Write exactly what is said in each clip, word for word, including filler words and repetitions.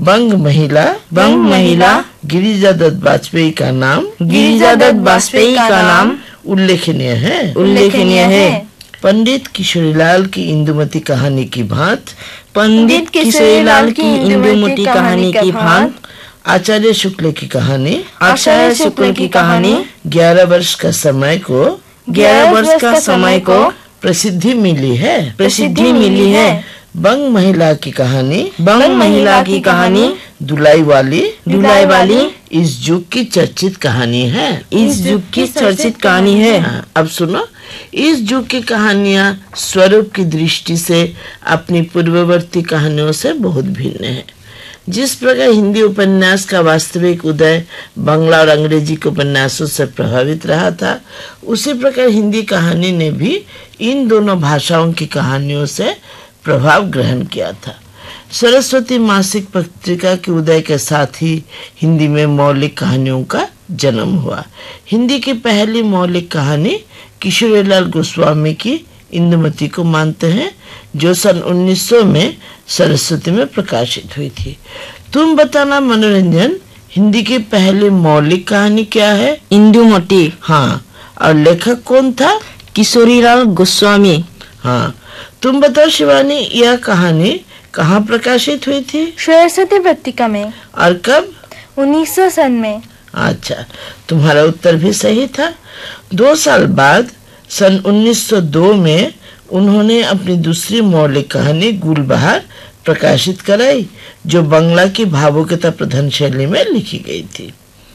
बंग महिला बंग महिला गिरिजा दत्त वाजपेयी का नाम गिरिजा दत्त वाजपेयी का नाम उल्लेखनीय है उल्लेखनीय है। पंडित किशोरीलाल की इंदुमती कहानी की भांत पंडित किशोरीलाल की इंदुमती कहानी की भांत आचार्य शुक्ल की कहानी आचार्य शुक्ल की कहानी ग्यारह वर्ष का समय को ग्यारह वर्ष का समय को प्रसिद्धि मिली है प्रसिद्धि मिली है। बंग महिला की कहानी बंग महिला की कहानी दुलाई वाली दुलाई वाली इस युग की चर्चित कहानी है इस युग की चर्चित कहानी है। हाँ, अब सुनो, इस युग की कहानियां स्वरूप की दृष्टि से अपनी पूर्ववर्ती कहानियों से बहुत भिन्न है। जिस प्रकार हिंदी उपन्यास का वास्तविक उदय बांग्ला और अंग्रेजी के उपन्यासों से प्रभावित रहा था, उसी प्रकार हिंदी कहानी ने भी इन दोनों भाषाओं की कहानियों से प्रभाव ग्रहण किया था। सरस्वती मासिक पत्रिका के उदय के साथ ही हिंदी में मौलिक कहानियों का जन्म हुआ। हिंदी की पहली मौलिक कहानी किशोरीलाल गोस्वामी की इंदुमती को मानते हैं, जो सन उन्नीस सौ में सरस्वती में प्रकाशित हुई थी। तुम बताना मनोरंजन, हिंदी की पहली मौलिक कहानी क्या है? इंदुमती। हाँ, और लेखक कौन था? किशोरीलाल गोस्वामी। हाँ, तुम बताओ शिवानी, यह कहानी कहाँ प्रकाशित हुई थी? सरस्वती पत्रिका में। और कब? उन्नीस सौ सन में। अच्छा, तुम्हारा उत्तर भी सही था। दो साल बाद सन उन्नीस सौ दो में उन्होंने अपनी दूसरी मौलिक कहानी गुलबहार प्रकाशित कराई, जो बंगला की भावुकता प्रधान शैली में लिखी गई थी।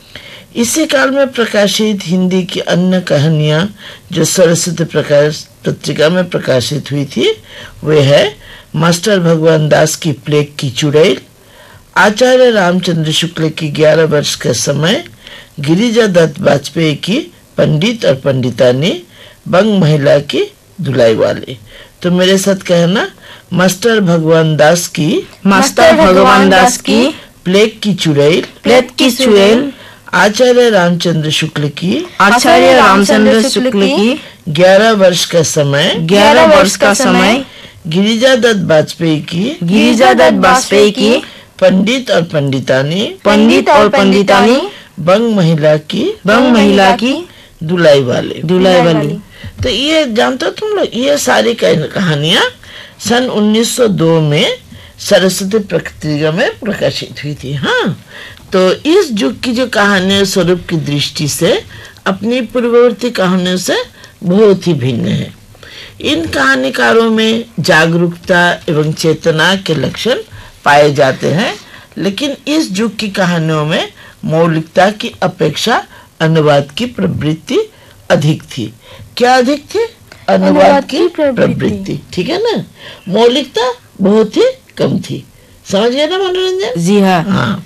इसी काल में प्रकाशित हिंदी की अन्य कहानियां जो सरस्वती प्रकाश पत्रिका में प्रकाशित हुई थी, वे है मास्टर भगवान दास की प्लेग की चुड़ैल, आचार्य रामचंद्र शुक्ल की ग्यारह वर्ष का समय, गिरिजा दत्त वाजपेयी की पंडित और पंडितानी, बंग महिला की दुलाई वाली। तो मेरे साथ कहना, मास्टर भगवान दास की मास्टर भगवान दास की प्लेग की चुड़ैल प्लेग की चुड़ैल, आचार्य रामचंद्र शुक्ल की आचार्य रामचंद्र शुक्ल की ग्यारह वर्ष का समय ग्यारह वर्ष का समय, गिरिजा दत्त वाजपेयी की गिरिजा दत्त वाजपेयी की पंडित और पंडितानी पंडित और पंडितानी, बंग महिला की बंग महिला की दुलाई वाली दुलाई वाली। तो ये जानते हो तुम लोग, ये सारी कहानियां सन उन्नीस सौ दो में सरस्वती पत्रिका में प्रकाशित हुई थी। हाँ, तो इस युग की जो कहानियां स्वरूप की दृष्टि से अपनी पूर्ववर्ती कहानियों से बहुत ही भिन्न है। इन कहानीकारों में जागरूकता एवं चेतना के लक्षण पाए जाते हैं, लेकिन इस युग की कहानियों में मौलिकता की अपेक्षा अनुवाद की प्रवृत्ति अधिक थी। क्या अधिक थी? अनुवाद की प्रवृत्ति। ठीक है ना, मौलिकता बहुत ही कम थी। समझ गए ना मनोरंजन? जी हाँ। हाँ,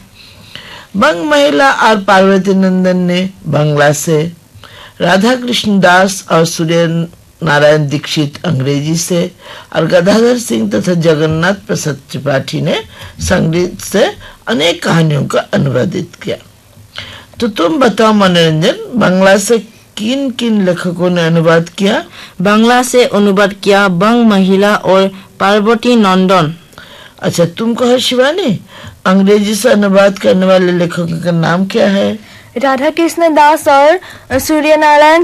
बंग महिला और पार्वती नंदन ने बांग्ला से, राधा कृष्ण दास और सूर्य नारायण दीक्षित अंग्रेजी से, और गदाधर सिंह तथा जगन्नाथ प्रसाद त्रिपाठी ने संस्कृत से अनेक कहानियों का अनुवादित किया। तो तुम बताओ मनोरंजन, बांग्ला से किन किन लेखकों ने अनुवाद किया? बांग्ला से अनुवाद किया बंग महिला और पार्वती नंदन। अच्छा, तुम कहो शिवानी, अंग्रेजी से अनुवाद करने वाले लेखकों का नाम क्या है? राधा कृष्ण दास और सूर्य नारायण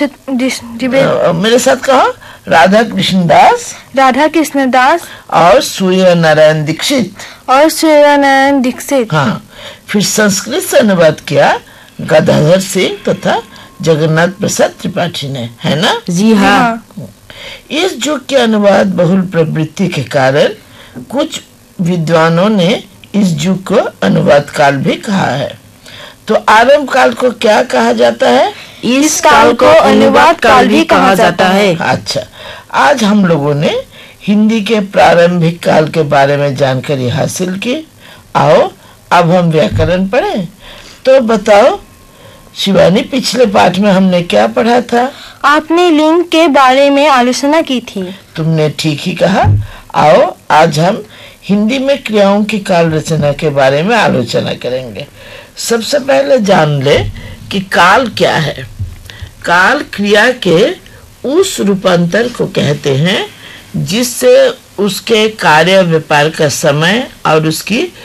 मेरे साथ कहो, राधा कृष्ण दास राधा कृष्ण दास और सूर्य नारायण दीक्षित और सूर्य नारायण दीक्षित। हाँ, फिर संस्कृत से अनुवाद किया गदाधर सिंह तथा जगन्नाथ प्रसाद त्रिपाठी ने, है ना? जी हाँ। इस युग के अनुवाद बहुल प्रवृत्ति के कारण कुछ विद्वानों ने इस युग को अनुवाद काल भी कहा है। तो आरंभ काल को क्या कहा जाता है? इस काल को अनुवाद काल भी कहा जाता है। अच्छा, आज हम लोगों ने हिंदी के प्रारंभिक काल के बारे में जानकारी हासिल की। आओ अब हम व्याकरण पढ़ें। तो बताओ शिवानी, पिछले पाठ में हमने क्या पढ़ा था? आपने लिंग के बारे में आलोचना की थी। तुमने ठीक ही कहा। आओ आज हम हिंदी में क्रियाओं की काल रचना के बारे में आलोचना करेंगे। सबसे पहले जान ले कि काल क्या है। काल क्रिया के उस रूपांतर को कहते हैं जिससे उसके कार्य व्यापार का समय और उसकी